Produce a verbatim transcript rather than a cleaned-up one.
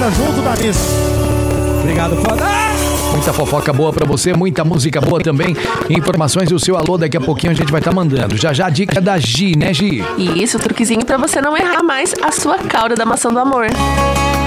mesa junto da mesa. Obrigado, foda. Muita fofoca boa pra você, muita música boa também. Informações e o seu alô, daqui a pouquinho a gente vai estar tá mandando. Já já a dica da Gi, né, Gi? E isso, truquezinho pra você não errar mais a sua cauda da maçã do amor.